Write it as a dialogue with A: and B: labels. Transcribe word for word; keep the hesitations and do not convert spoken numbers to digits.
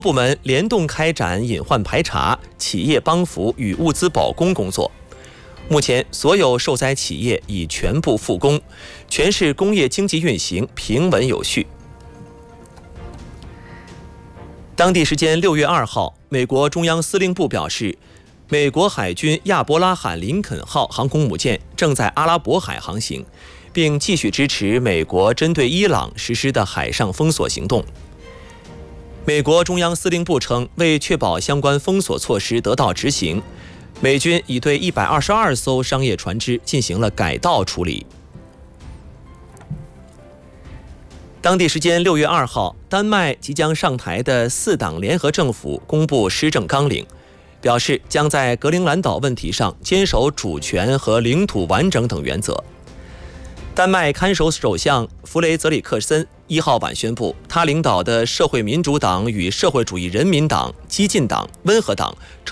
A: 部门联动开展隐患排查、企业帮扶与物资保供工作。目前，所有受灾企业已全部复工，全市工业经济运行平稳有序。当地时间六月二号，美国中央司令部表示，美国海军亚伯拉罕·林肯号航空母舰正在阿拉伯海航行，并继续支持美国针对伊朗实施的海上封锁行动。美国中央司令部称，为确保相关封锁措施得到执行，美军已对一百二十二艘商业船只进行了改道处理。当地时间六月二号，丹麦即将上台的四党联合政府公布施政纲领，表示将在格陵兰岛问题上坚守主权和领土完整等原则。丹麦看守首相弗雷泽里克森一号晚宣布，他领导的社会民主党与社会主义人民党、激进党、温和党